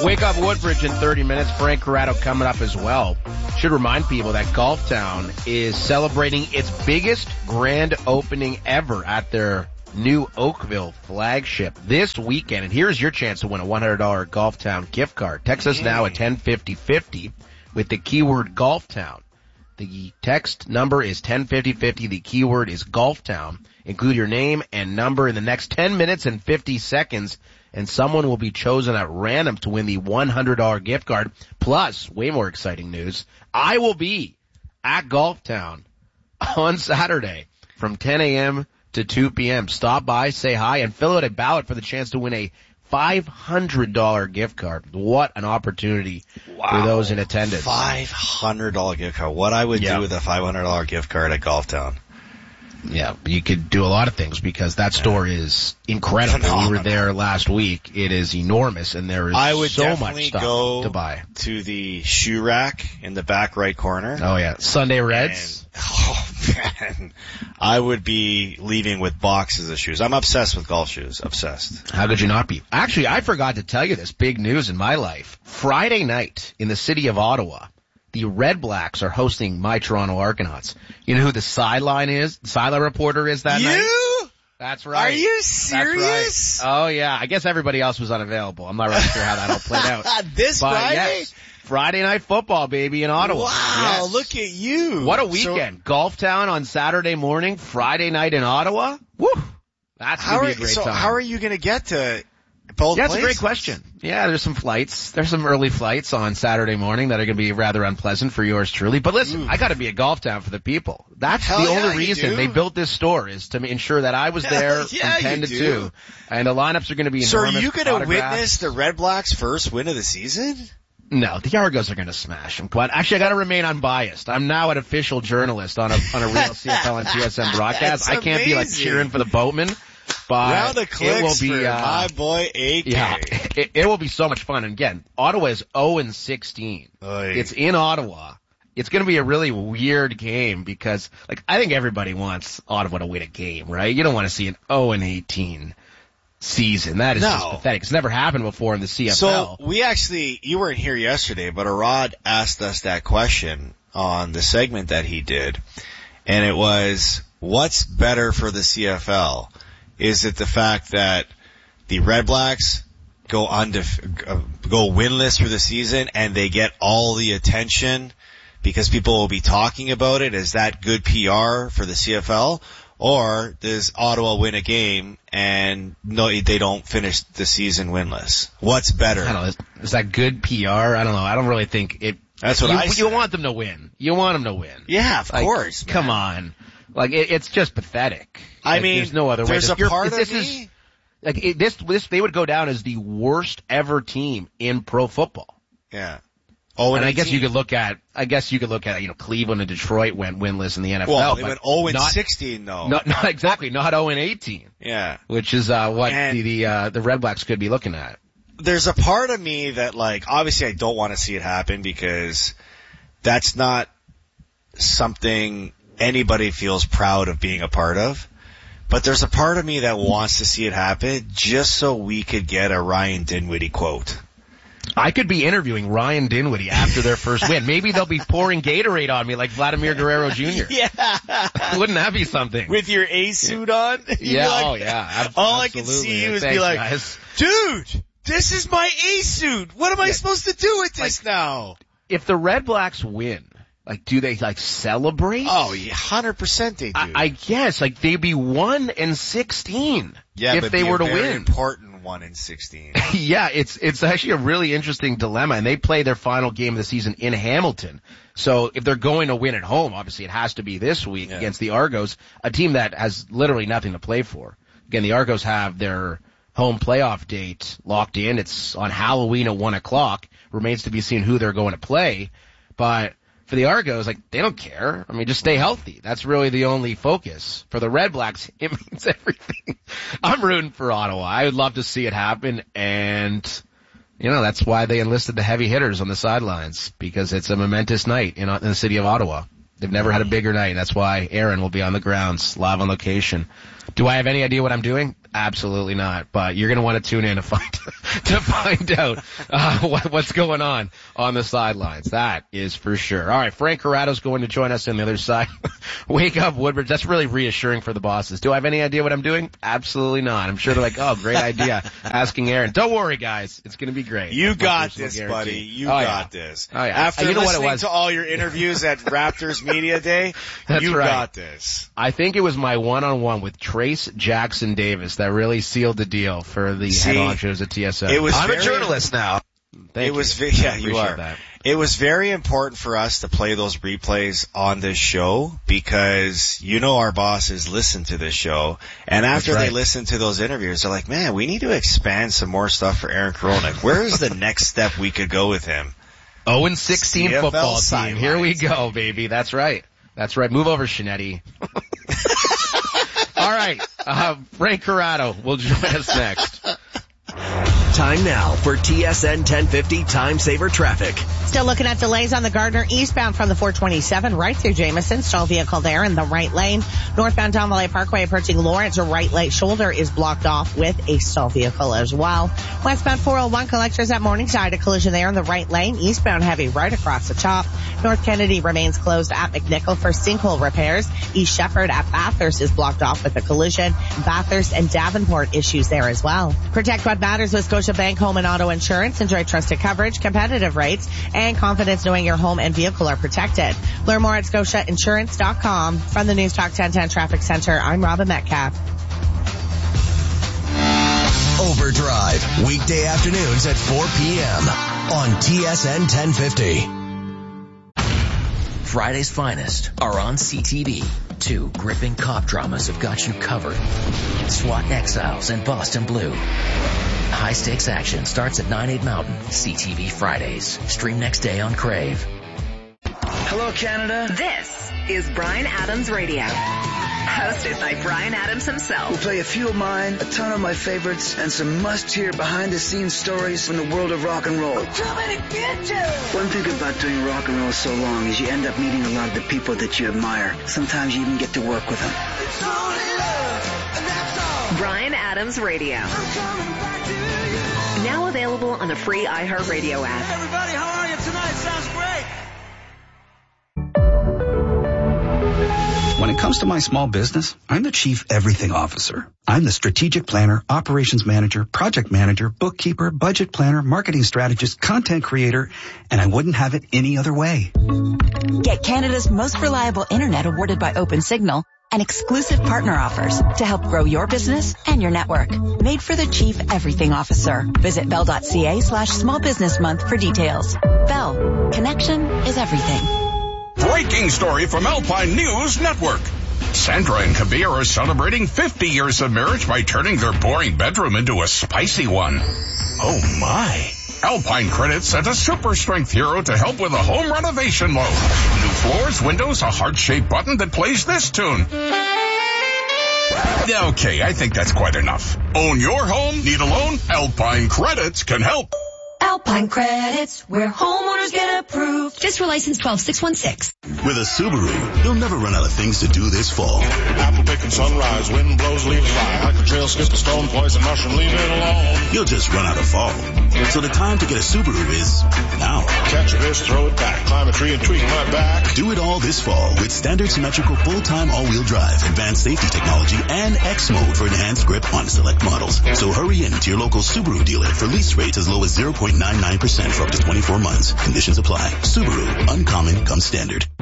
Wake Up Woodbridge in 30 minutes. Frank Corrado coming up as well. Should remind people that Golf Town is celebrating its biggest grand opening ever at their new Oakville flagship this weekend. And here's your chance to win a $100 Golf Town gift card. Text us now at 105050 with the keyword Golf Town. The text number is 105050. The keyword is Golf Town. Include your name and number in the next 10 minutes and 50 seconds, and someone will be chosen at random to win the $100 gift card. Plus, way more exciting news, I will be at Golf Town on Saturday from 10 a.m. to 2 p.m. Stop by, say hi, and fill out a ballot for the chance to win a $500 gift card. What an opportunity for those in attendance. $500 gift card. What I would do with a $500 gift card at Golf Town. Yeah, you could do a lot of things because that store is incredible. Phenomenal. We were there last week. It is enormous, and there is so much stuff to buy. To the shoe rack in the back right corner. Oh, yeah. Sunday Reds. Man, I would be leaving with boxes of shoes. I'm obsessed with golf shoes. Obsessed. How could you not be? Actually, I forgot to tell you this big news in my life. Friday night in the city of Ottawa, the Red Blacks are hosting my Toronto Argonauts. You know who the sideline is? The sideline reporter is that night? You? That's right. Are you serious? Right. Oh, yeah. I guess everybody else was unavailable. I'm not really sure how that all played out. This Friday? Yes, Friday night football, baby, in Ottawa. Wow, yes. Look at you. What a weekend. Golf Town on Saturday morning, Friday night in Ottawa. Woo! That's going to be a great time. So how are you going to get to both places? That's a great question. Yeah, there's some flights. There's some early flights on Saturday morning that are going to be rather unpleasant for yours truly. But listen, I got to be at Golf Town for the people. That's the only reason they built this store, is to ensure that I was there from 10 to 2. And the lineups are going to be enormous. So are you going to witness the Red Blacks' first win of the season? No, the Argos are going to smash them. But actually, I got to remain unbiased. I'm now an official journalist on a real CFL and TSN broadcast. I can't be like cheering for the boatmen. But round of clicks it will be, for my boy AK. Yeah, it will be so much fun. And again, Ottawa is 0-16. It's in Ottawa. It's going to be a really weird game because, like, I think everybody wants Ottawa to win a game, right? You don't want to see an 0-18 season. That is just pathetic. It's never happened before in the CFL. So you weren't here yesterday, but Arad asked us that question on the segment that he did, and it was, what's better for the CFL? Is it the fact that the Red Blacks go winless for the season and they get all the attention because people will be talking about it? Is that good PR for the CFL? Or does Ottawa win a game and they don't finish the season winless? What's better? I don't know. Is that good PR? I don't know. I don't really think it. That's what I said. You want them to win. You want them to win. Yeah, of course. Come on. Like, it's just pathetic. I mean, there's no other way. There's a part of me. This, they would go down as the worst ever team in pro football. Yeah. And I guess you could look at, Cleveland and Detroit went winless in the NFL. Well, they went 0-16 though. Not exactly, not 0-18. Yeah. Which is, the Red Blacks could be looking at. There's a part of me that, like, obviously I don't want to see it happen because that's not something anybody feels proud of being a part of. But there's a part of me that wants to see it happen just so we could get a Ryan Dinwiddie quote. I could be interviewing Ryan Dinwiddie after their first win. Maybe they'll be pouring Gatorade on me like Vladimir Guerrero Jr. Yeah. Wouldn't that be something? With your A suit on? Yeah, all I could see you is be like, guys. Dude, this is my A suit. What am I supposed to do with this now? If the Red Blacks win, do they celebrate? Oh, yeah, 100% they do. I guess, they'd be 1-16. Yeah, if they were to very win. Important 1-16. Yeah, it's actually a really interesting dilemma, and they play their final game of the season in Hamilton. So if they're going to win at home, obviously it has to be this week against the Argos, a team that has literally nothing to play for. Again, the Argos have their home playoff date locked in. It's on Halloween at 1:00. Remains to be seen who they're going to play, but for the Argos, they don't care. I mean, just stay healthy. That's really the only focus. For the Red Blacks, it means everything. I'm rooting for Ottawa. I would love to see it happen, and, that's why they enlisted the heavy hitters on the sidelines, because it's a momentous night in the city of Ottawa. They've never had a bigger night. That's why Aaron will be on the grounds, live on location. Do I have any idea what I'm doing? Absolutely not. But you're going to want to tune in to find out what's going on the sidelines. That is for sure. All right, Frank Corrado's going to join us on the other side. Wake up, Woodbridge. That's really reassuring for the bosses. Do I have any idea what I'm doing? Absolutely not. I'm sure they're like, oh, great idea. Asking Aaron. Don't worry, guys. It's going to be great. You got this, buddy. You got this. Oh, yeah. After listening to all your interviews at Raptors Media Day, you got this. I think it was my one-on-one with Trace Jackson Davis that really sealed the deal for the head honchos at TSN. I'm a journalist now. You are. That. It was very important for us to play those replays on this show because our bosses listen to this show, and after they listen to those interviews, they're like, man, we need to expand some more stuff for Aaron Korolnik. Where is the next step we could go with him? 0-16 CFL football team. sidelines. Here we go, baby. That's right. Move over, Shinetti. All right. Frank Corrado will join us next. Time now for TSN 1050 Time Saver Traffic. Still looking at delays on the Gardner eastbound from the 427 right through Jameson. Stall vehicle there in the right lane. Northbound Don Valley Parkway approaching Lawrence, a right lane shoulder is blocked off with a stall vehicle as well. Westbound 401 collectors at Morningside, a collision there in the right lane. Eastbound heavy right across the top. North Kennedy remains closed at McNichol for sinkhole repairs. East Shepherd at Bathurst is blocked off with a collision. Bathurst and Davenport issues there as well. Protect what matters with Scotiabank Home and Auto Insurance. Enjoy trusted coverage, competitive rates, and confidence knowing your home and vehicle are protected. Learn more at scotiainsurance.com. From the News Talk 1010 Traffic Center, I'm Robin Metcalf. Overdrive, weekday afternoons at 4 p.m. on TSN 1050. Friday's finest are on CTV. 2 gripping cop dramas have got you covered. SWAT Exiles and Boston Blue. High-stakes action starts at 9/8 Mountain. CTV Fridays. Stream next day on Crave. Hello, Canada. This is Bryan Adams Radio. Hosted by Bryan Adams himself. We'll play a few of mine, a ton of my favorites, and some must-hear behind-the-scenes stories from the world of rock and roll. One thing about doing rock and roll so long is you end up meeting a lot of the people that you admire. Sometimes you even get to work with them. Bryan Adams Radio. Now available on the free iHeartRadio app. Everybody, how are you tonight? Sounds great. When it comes to my small business, I'm the Chief Everything Officer. I'm the strategic planner, operations manager, project manager, bookkeeper, budget planner, marketing strategist, content creator, and I wouldn't have it any other way. Get Canada's most reliable internet awarded by OpenSignal and exclusive partner offers to help grow your business and your network. Made for the Chief Everything Officer. Visit bell.ca/small business month for details. Bell. Connection is everything. Breaking story from Alpine News Network. Sandra and Kabir are celebrating 50 years of marriage by turning their boring bedroom into a spicy one. Oh my. Alpine Credit sent a super strength hero to help with a home renovation loan. New floors, windows, a heart-shaped button that plays this tune. Okay, I think that's quite enough. Own your home? Need a loan? Alpine Credits can help. Alpine Credits, where homeowners get approved. Fiscal license 12616. With a Subaru, you'll never run out of things to do this fall. Apple picking sunrise, wind blows, leaves fly. Like a trail, skip a stone, poison mushroom, leave it alone. You'll just run out of fall. So the time to get a Subaru is now. Catch a fish, throw it back, climb a tree and tweak my back. Do it all this fall with standard symmetrical full-time all-wheel drive, advanced safety technology, and X mode for enhanced grip on select models. So hurry in to your local Subaru dealer for lease rates as low as 0.99% for up to 24 months. Conditions apply. Subaru, uncommon comes standard.